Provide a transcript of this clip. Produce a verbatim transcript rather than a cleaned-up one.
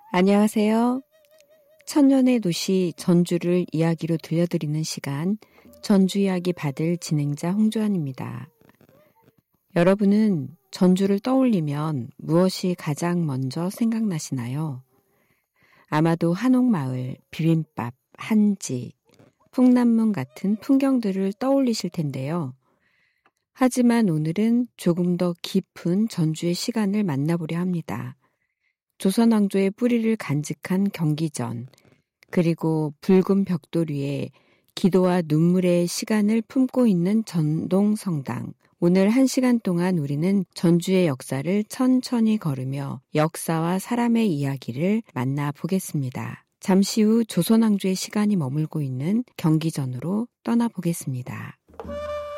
안녕하세요. 천년의 도시 전주를 이야기로 들려드리는 시간, 전주 이야기 받을 진행자 홍주환입니다. 여러분은 전주를 떠올리면 무엇이 가장 먼저 생각나시나요? 아마도 한옥마을, 비빔밥, 한지, 풍남문 같은 풍경들을 떠올리실 텐데요. 하지만 오늘은 조금 더 깊은 전주의 시간을 만나보려 합니다. 조선왕조의 뿌리를 간직한 경기전, 그리고 붉은 벽돌 위에 기도와 눈물의 시간을 품고 있는 전동성당. 오늘 한 시간 동안 우리는 전주의 역사를 천천히 걸으며 역사와 사람의 이야기를 만나보겠습니다. 잠시 후 조선왕조의 시간이 머물고 있는 경기전으로 떠나보겠습니다.